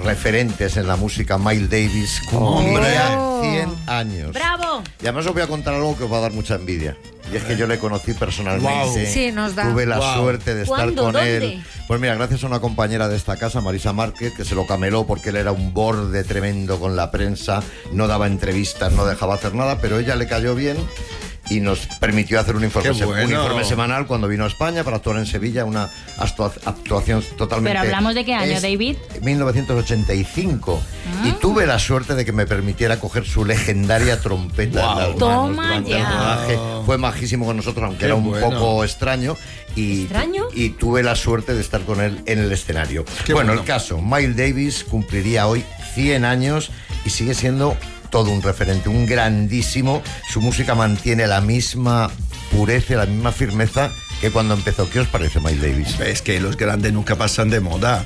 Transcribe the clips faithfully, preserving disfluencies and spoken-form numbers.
referentes en la música, Miles Davis, cumplía oh. cien años. ¡Bravo! Y además os voy a contar algo que os va a dar mucha envidia. Y es que yo le conocí personalmente. Wow. Sí, nos da. Tuve la Wow. suerte de estar ¿Cuándo? con ¿Dónde? él. Pues mira, gracias a una compañera de esta casa, Marisa Márquez, que se lo cameló porque él era un borde tremendo con la prensa, no daba entrevistas, no dejaba hacer nada, pero ella le cayó bien y nos permitió hacer un informe, Qué bueno. un informe semanal cuando vino a España para actuar en Sevilla, una actua- actuación totalmente... Pero hablamos de qué año, es David. mil novecientos ochenta y cinco. Ah. Y tuve la suerte de que me permitiera coger su legendaria trompeta Wow. en las manos Toma durante ya. el rodaje. Fue majísimo con nosotros, aunque Qué era un bueno. poco extraño. Y, ¿Extraño? y tuve la suerte de estar con él en el escenario. Qué bueno, bueno. el caso, Miles Davis cumpliría hoy cien años y sigue siendo todo un referente, un grandísimo. Su música mantiene la misma pureza, la misma firmeza que cuando empezó. ¿Qué os parece Miles Davis? Es que los grandes nunca pasan de moda.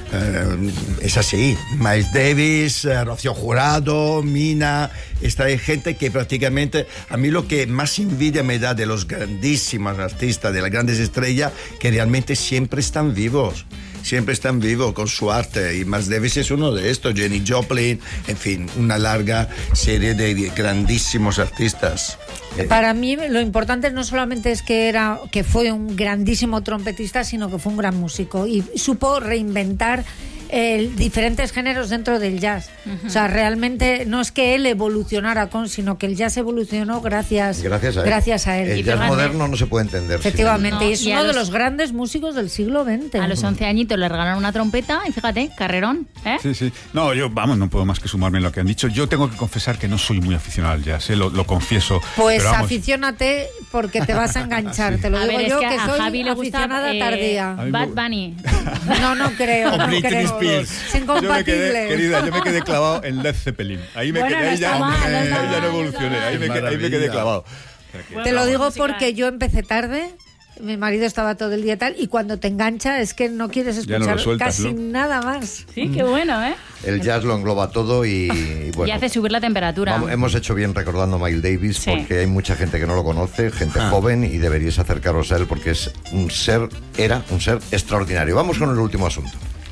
Eh, es así. Miles Davis, eh, Rocío Jurado, Mina, esta hay gente que prácticamente, a mí lo que más envidia me da de los grandísimos artistas, de las grandes estrellas, que realmente siempre están vivos. Siempre están vivos con su arte, y Miles Davis es uno de estos, Jenny Joplin, en fin, una larga serie de grandísimos artistas. Para mí lo importante no solamente es que era que fue un grandísimo trompetista, sino que fue un gran músico y supo reinventar eh, diferentes géneros dentro del jazz. Uh-huh. O sea, realmente no es que él evolucionara con, sino que el jazz evolucionó gracias, gracias a él. Gracias a él. El jazz moderno no se puede entender. Efectivamente, No, y es y uno los, de los grandes músicos del siglo veinte. A los once añitos le regalaron una trompeta y fíjate, carrerón, ¿eh? Sí, sí. No, yo, vamos, no puedo más que sumarme en lo que han dicho. Yo tengo que confesar que no soy muy aficionado al jazz, ¿eh? lo, lo confieso. Pues pero vamos, aficiónate porque te vas a enganchar. Sí. Te lo A digo ver, es yo, que que, a soy Javi le gusta, aficionada eh, tardía. A mí Bad me- Bunny. No, no creo, O no Britney creo. Spears. Es Yo me incompatible. quedé, querida, yo me quedé clavado en Led Zeppelin. Ahí me Bueno, quedé, no ahí ya, está mal, no ahí está ya mal, no evolucioné, no está ahí me, mal. quedé, ahí me quedé clavado. O sea que- Bueno, Te lo digo música. porque yo empecé tarde, mi marido estaba todo el día tal, y cuando te engancha es que no quieres Ya no lo escuchar sueltas, casi ¿no? nada más. Sí, qué bueno, ¿eh? El jazz lo engloba todo y, y bueno. Y hace subir la temperatura. Vamos, hemos hecho bien recordando a Miles Davis Sí. porque hay mucha gente que no lo conoce, gente Ah. joven, y deberíais acercaros a él porque es un ser, era un ser extraordinario. Vamos con el último asunto.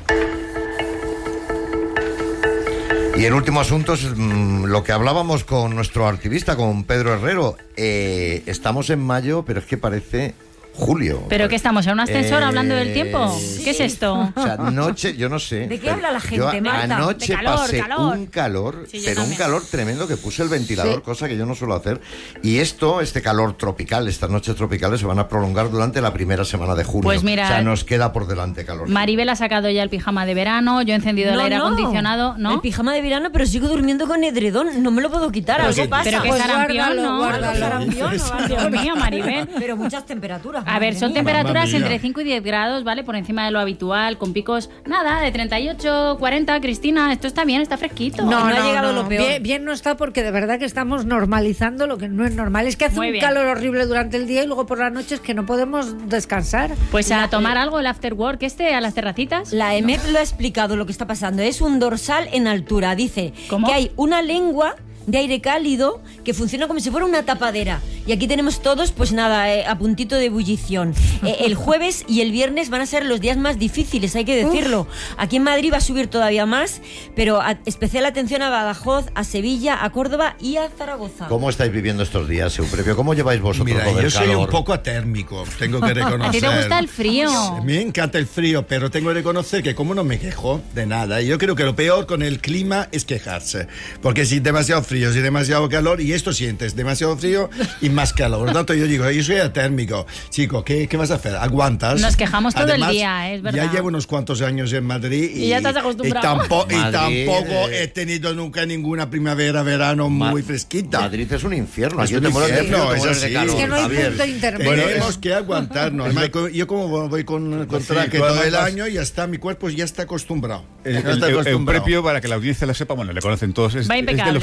Y el último asunto es mmm, lo que hablábamos con nuestro activista, con Pedro Herrero. Eh, estamos en mayo, pero es que parece julio. ¿Pero qué estamos? ¿En un ascensor Eh, hablando del tiempo? ¿Qué es sí. esto? O sea, anoche, yo no sé. ¿De qué pero habla la yo gente, Marta? Anoche De calor, pasé calor. un calor, Sí, yo pero un también. calor tremendo que puse el ventilador, Sí. cosa que yo no suelo hacer. Y esto, este calor tropical, estas noches tropicales se van a prolongar durante la primera semana de junio. Pues mira, o sea, nos queda por delante calor. Maribel ha sacado ya el pijama de verano, yo he encendido el No, aire no. acondicionado, ¿no? El pijama de verano, pero sigo durmiendo con edredón. No me lo puedo quitar, Pero algo sí, pasa. Pero que Pues sarampión, guárdalo, ¿no? guárdalo. Sarampión, no va. Dios mío, Maribel. Pero muchas temperaturas. A ver, madre son mía. temperaturas mía. entre cinco y diez grados, ¿vale? Por encima de lo habitual, con picos, nada, de treinta y ocho, cuarenta, Cristina, esto está bien, está fresquito. No, no no, ha llegado no. lo peor. Bien, bien no está porque de verdad que estamos normalizando lo que no es normal. Es que hace Muy un bien. calor horrible durante el día y luego por las noches que no podemos descansar. Pues a tomar algo, el after work este, a las terracitas. La E M E P lo ha explicado lo que está pasando. Es un dorsal en altura. Dice ¿Cómo? que hay una lengua de aire cálido que funciona como si fuera una tapadera. Y aquí tenemos todos, pues nada, eh, a puntito de ebullición. Eh, el jueves y el viernes van a ser los días más difíciles, hay que decirlo. Aquí en Madrid va a subir todavía más, pero a- especial atención a Badajoz, a Sevilla, a Córdoba y a Zaragoza. ¿Cómo estáis viviendo estos días, Eusebio? ¿Cómo lleváis vosotros Mira, todo el yo soy calor? un poco atérmico, tengo que reconocer. ¿A ti te gusta el frío? A mí me encanta el frío, pero tengo que reconocer que como no me quejo de nada, yo creo que lo peor con el clima es quejarse, porque si demasiado frío, si demasiado calor, y esto sientes, demasiado frío y más calor. Por lo tanto, yo digo, yo soy atérmico. Chico, ¿qué, qué vas a hacer? ¿Aguantas? Nos quejamos todo el Además, día, es verdad. Ya llevo unos cuantos años en Madrid y, Y ya estás acostumbrado. y tampo- y Madrid, tampoco eh. he tenido nunca ninguna primavera, verano Ma- muy fresquita. Madrid es un infierno. Es Aquí un te mueres de infierno, frío, te es mueres de así. calor, Es que no hay Javier. punto intermedio. Bueno, Tenemos es- que aguantarnos. Además, co- yo como voy con, con Sí, traje tú todo además el vas- año, ya está, mi cuerpo ya está acostumbrado. El, Ya el, está el- acostumbrado. Euprepio, para que la audiencia lo sepa, bueno, le conocen todos, es, Va es de impecable. los últimos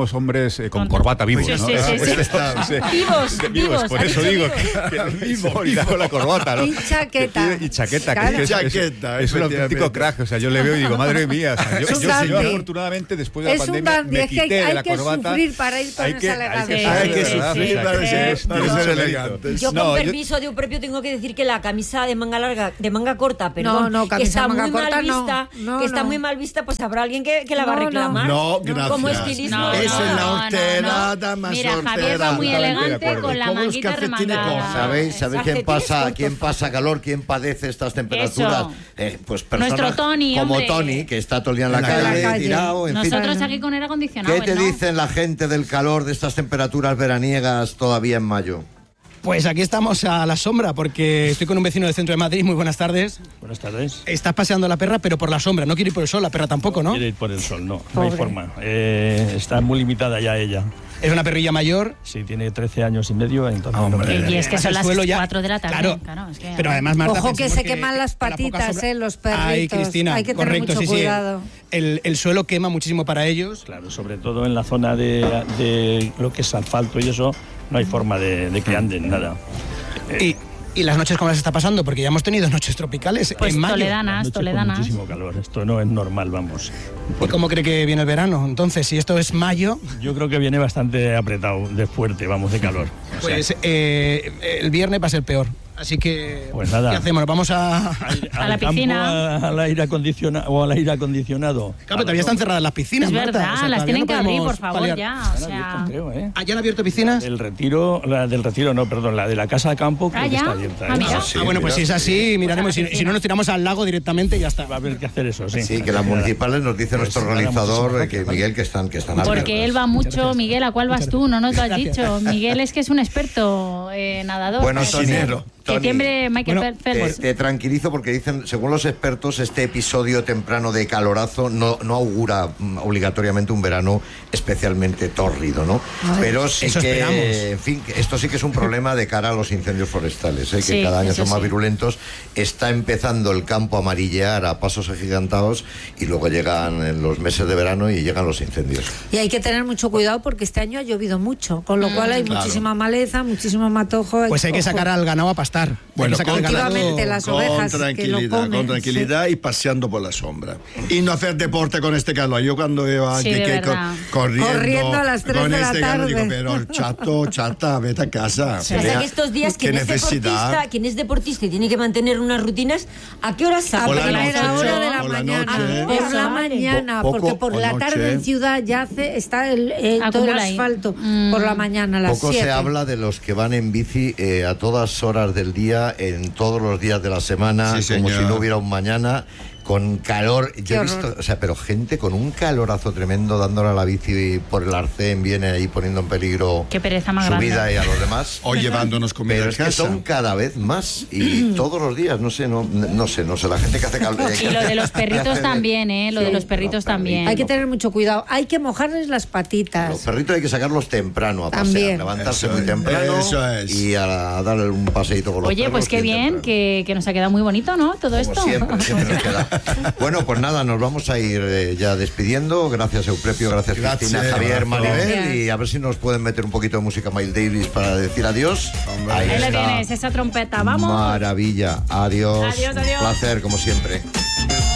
todos hombres eh, con corbata vivos, Sí, ¿no? sí, sí, sí. Este está- sí. Vivos, De- vivos, Por ha eso dicho digo vivos. que, que se ha olvidado la corbata, ¿no? Y chaqueta. Y chaqueta, que Claro. es, es- Chaqueta, es un auténtico efectivamente. crack. O sea, yo le veo y digo, madre mía. O sea, yo, Es un yo, dandy. yo, afortunadamente, después de la Es un pandemia, dandy, me es que hay- quité de hay la que corbata. sufrir para ir con Hay esa que- elegancia. Hay Sí, que sí, ¿verdad? sí, O sí. sea, para que ser- es para mucho ser mérito. elegantes. Yo No, con yo- permiso de un propio tengo que decir que la camisa de manga larga, de manga corta, perdón, no, que camisa está de manga muy corta mal no. vista, No, que está no. muy mal vista, pues habrá alguien que, que la va a No, no. reclamar. No, gracias. Como estilismo. No, Esa no, es la no, horterada no. más Mira, Javier va muy horterada. elegante acuerdo. con la Como los manguita calcetines remangada. cortos. ¿Sabéis, ¿sabéis quién Calcetines pasa, cortos. quién pasa calor, quién padece estas temperaturas? Eso. Eh, pues personas Nuestro Tony, como hombre. Tony, que está todo el día en la, En la calle, calle. tirado, en fin. Nosotros aquí con aire acondicionado. ¿Qué te ¿no? dicen la gente del calor de estas temperaturas veraniegas todavía en mayo? Pues aquí estamos a la sombra porque estoy con un vecino del centro de Madrid. Muy buenas tardes. Buenas tardes. Estás paseando la perra, pero por la sombra. No quiere ir por el sol, la perra tampoco, ¿no? Quiere ir por el sol, no, no hay Pobre. forma. Eh, está muy limitada ya ella. Es una perrilla mayor. Sí, tiene trece años y medio, entonces no Hombre. puede. Y es que Además, son el las suelo ya- cuatro de la tarde. Claro, Claro, es que- pero además, Marta, Ojo que pensemos se queman las con la poca patitas, sombra- eh, los Ay, perritos. Cristina, Hay que tener correcto, mucho sí, sí. cuidado. El, el suelo quema muchísimo para ellos. Claro, sobre todo en la zona de, de lo que es asfalto y eso, no hay forma de, de que anden, nada. Eh, Y, y las noches, ¿cómo las está pasando? Porque ya hemos tenido noches tropicales Pues en mayo. las toledanas, noches con toledanas. muchísimo calor, esto no es normal, vamos. ¿Y cómo cree que viene el verano? Entonces, si esto es mayo, Yo creo que viene bastante apretado, de fuerte, vamos, de calor. O sea, pues eh, el viernes va a ser peor. Así que, Pues nada. ¿qué hacemos? ¿Nos vamos a...? al- A la al campo, piscina. a- al aire acondicionado o al aire acondicionado. Claro, pero todavía están cerradas las piscinas, Es Marta. verdad, O sea, las todavía tienen no que abrir, podemos por favor, paliar. ya. O Están sea, abiertas, creo, ¿eh? ¿Ah, ya han abierto piscinas? Del retiro, la del retiro no, perdón, la de la casa de campo creo Ah, que ¿ya? está abierta. Ah, ¿eh? mira. sí, ah, bueno, pues si mira, es así, miraremos. Si, si no, nos tiramos al lago directamente y ya está. Va a haber que hacer eso, sí. Sí, que las municipales nos dice nuestro nada, realizador muchísimas eh, que gracias, Miguel que están que están abiertas. porque él va mucho. Miguel, ¿a cuál vas tú? No nos lo has Gracias. dicho. Miguel es que es un experto eh, nadador. Bueno, Así Tony, que- Tony, Que tiembre Michael bueno, Te, Phelps. te tranquilizo porque dicen, según los expertos, este episodio temprano de calorazo no, no augura mm, obligatoriamente un verano especialmente tórrido, ¿no? Pero sí eso que, esperamos. en fin, que esto sí que es un problema de cara a los incendios forestales, ¿eh? Que Sí, cada año eso son más sí. virulentos. Está empezando el campo a amarillear a pasos agigantados y luego llegan en los meses de verano y llegan los incendios. Y hay que tener mucho cuidado porque este año ha llovido mucho, con Mm. lo cual hay Claro. muchísima maleza, muchísimo matojo. Pues hay que ojo. sacar al ganado a pastar. Bueno, hay que sacar al ganado- Efectivamente, las con ovejas que lo tranquilidad, comen, con tranquilidad y paseando por la sombra. Y no hacer deporte con este calor. Yo cuando iba Sí, aquí de que co- verdad. corriendo, Corriendo a las tres con de la este calor, digo, tarde. pero chato, chata, vete a casa. O sea, que estos días Qué quien es, necesidad. deportista, quien es deportista y tiene que mantener unas rutinas, ¿a qué hora sale? A Por la primera noche, hora de la por la mañana. noche. Por la Vale. mañana, Po- poco porque por o la noche. tarde en ciudad ya hace, está el, eh, todo el Acumula ahí. asfalto. Mm. Por la mañana a las Poco siete. se habla de los que van en bici eh, a todas horas del día, en todos los días de la semana, Sí, como señor. si no hubiera un mañana, con calor. Yo he horror. visto, o sea, pero gente con un calorazo tremendo dándole a la bici por el arcén, viene ahí poniendo en peligro Qué pereza más su grande. vida y a los demás. O llevándonos comida Pero a es que casa. son cada vez más y todos los días, no sé, no, no sé, no sé, la gente que hace calor. Y lo de los perritos también, ¿eh? Lo de los perritos también. Hay que tener mucho cuidado. Hay que mojarles las patitas. Los perritos hay que sacarlos temprano a pasear, También. levantarse Eso muy es, temprano eso es. y a, darle un paseíto con los Oye, perros pues qué bien, temprano. que, que nos ha quedado muy bonito, ¿no? Todo Como esto. siempre, siempre nos queda. Bueno, pues nada, nos vamos a ir eh, ya despidiendo. Gracias, Euprepio, gracias, Gracias, Cristina, Javier, abrazo. Maribel. Gracias. Y a ver si nos pueden meter un poquito de música Miles Davis para decir adiós. Hombre. Ahí le está. tienes, esa trompeta, vamos. Maravilla. Adiós. Adiós, adiós. Placer, como siempre.